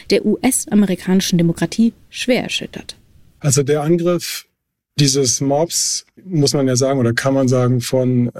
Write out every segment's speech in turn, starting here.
der US-amerikanischen Demokratie schwer erschüttert. Also der Angriff dieses Mobs, muss man ja sagen, oder kann man sagen, vom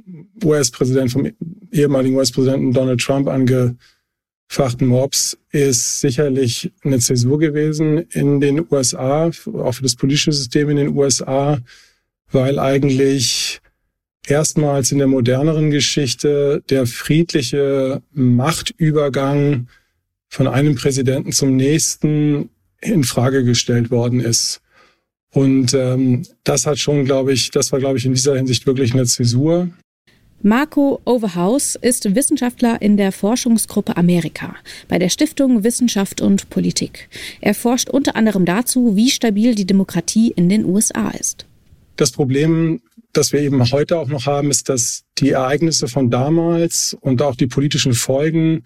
ehemaligen US-Präsidenten Donald Trump angefachten Mobs, ist sicherlich eine Zäsur gewesen in den USA, auch für das politische System in den USA, weil eigentlich erstmals in der moderneren Geschichte der friedliche Machtübergang von einem Präsidenten zum nächsten in Frage gestellt worden ist. Und das war, glaube ich, in dieser Hinsicht wirklich eine Zäsur. Marco Overhaus ist Wissenschaftler in der Forschungsgruppe Amerika bei der Stiftung Wissenschaft und Politik. Er forscht unter anderem dazu, wie stabil die Demokratie in den USA ist. Das Problem, das wir eben heute auch noch haben, ist, dass die Ereignisse von damals und auch die politischen Folgen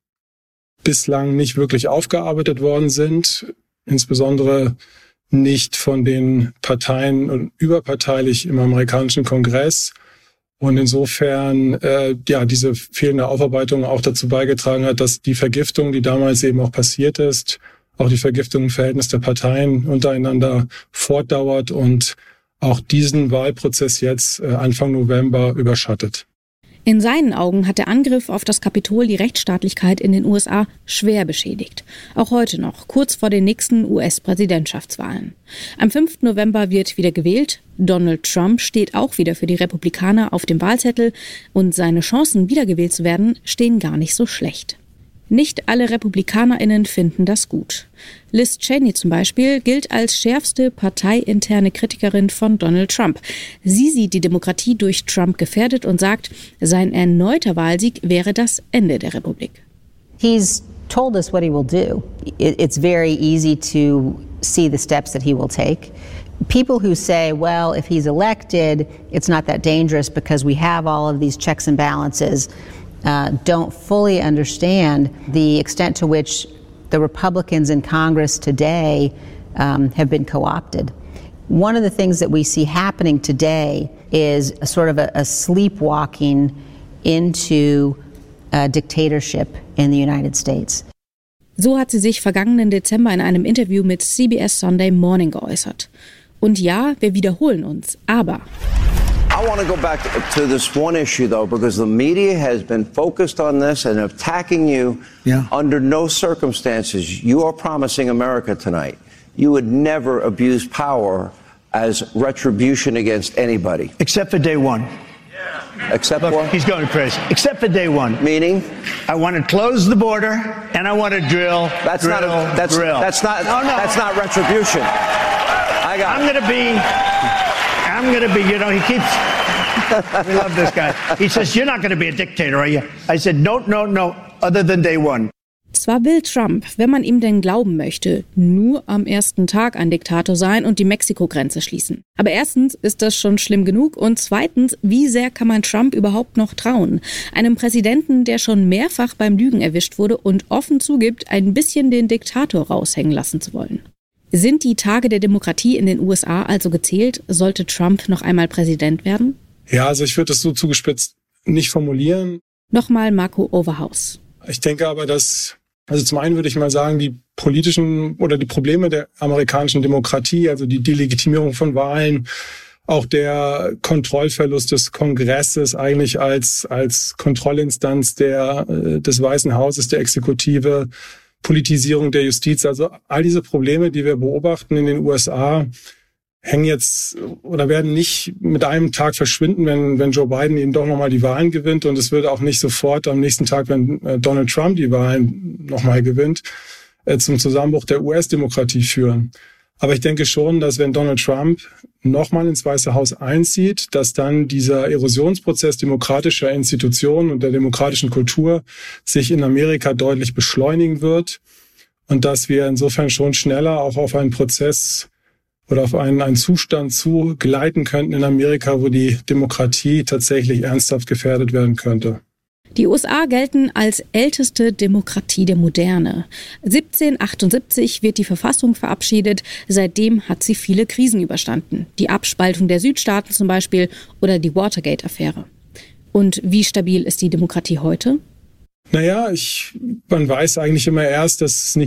bislang nicht wirklich aufgearbeitet worden sind, insbesondere nicht von den Parteien und überparteilich im amerikanischen Kongress. Und insofern diese fehlende Aufarbeitung auch dazu beigetragen hat, dass die Vergiftung, die damals eben auch passiert ist, auch die Vergiftung im Verhältnis der Parteien untereinander fortdauert und auch diesen Wahlprozess jetzt Anfang November überschattet. In seinen Augen hat der Angriff auf das Kapitol die Rechtsstaatlichkeit in den USA schwer beschädigt. Auch heute noch, kurz vor den nächsten US-Präsidentschaftswahlen. Am 5. November wird wieder gewählt. Donald Trump steht auch wieder für die Republikaner auf dem Wahlzettel und seine Chancen, wiedergewählt zu werden, stehen gar nicht so schlecht. Nicht alle RepublikanerInnen finden das gut. Liz Cheney zum Beispiel gilt als schärfste parteiinterne Kritikerin von Donald Trump. Sie sieht die Demokratie durch Trump gefährdet und sagt, sein erneuter Wahlsieg wäre das Ende der Republik. He's told us what he will do. It's very easy to see the steps that he will take. People who say, well, if he's elected, it's not that dangerous because we have all of these checks and balances, don't fully understand the extent to which the Republicans in Congress today have been co-opted. One of the things that we see happening today is a sort of a sleepwalking into dictatorship in the United States. So hat sie sich vergangenen Dezember in einem Interview mit CBS Sunday Morning geäußert. Und ja, wir wiederholen uns, aber I want to go back to this one issue, though, because the media has been focused on this and attacking you. Yeah. Under no circumstances. You are promising America tonight you would never abuse power as retribution against anybody. Except for day one. Except Look, what? he's going crazy. Except for day one. Meaning? I want to close the border and I want to drill. That's drill, not. That's drill. That's not. No, no. That's not retribution. I'm going to be. You know, he keeps. We love this guy. He says, "You're not going to be a dictator, are you?" I said, "No, no, no. Other than day one." Zwar will Trump, wenn man ihm denn glauben möchte, nur am ersten Tag ein Diktator sein und die Mexiko-Grenze schließen. Aber erstens ist das schon schlimm genug und zweitens, wie sehr kann man Trump überhaupt noch trauen? Einem Präsidenten, der schon mehrfach beim Lügen erwischt wurde und offen zugibt, ein bisschen den Diktator raushängen lassen zu wollen. Sind die Tage der Demokratie in den USA also gezählt? Sollte Trump noch einmal Präsident werden? Ja, also ich würde das so zugespitzt nicht formulieren. Nochmal Marco Overhaus. Ich denke aber, also zum einen würde ich mal sagen, die politischen oder die Probleme der amerikanischen Demokratie, also die Delegitimierung von Wahlen, auch der Kontrollverlust des Kongresses eigentlich als Kontrollinstanz des Weißen Hauses, der Exekutive, Politisierung der Justiz, also all diese Probleme, die wir beobachten in den USA, hängen jetzt oder werden nicht mit einem Tag verschwinden, wenn Joe Biden eben doch nochmal die Wahlen gewinnt. Und es wird auch nicht sofort am nächsten Tag, wenn Donald Trump die Wahlen nochmal gewinnt, zum Zusammenbruch der US-Demokratie führen. Aber ich denke schon, dass wenn Donald Trump nochmal ins Weiße Haus einzieht, dass dann dieser Erosionsprozess demokratischer Institutionen und der demokratischen Kultur sich in Amerika deutlich beschleunigen wird und dass wir insofern schon schneller auch auf einen Prozess oder auf einen Zustand zu gleiten könnten in Amerika, wo die Demokratie tatsächlich ernsthaft gefährdet werden könnte. Die USA gelten als älteste Demokratie der Moderne. 1778 wird die Verfassung verabschiedet. Seitdem hat sie viele Krisen überstanden. Die Abspaltung der Südstaaten zum Beispiel oder die Watergate-Affäre. Und wie stabil ist die Demokratie heute? Naja, man weiß eigentlich immer erst, dass es nicht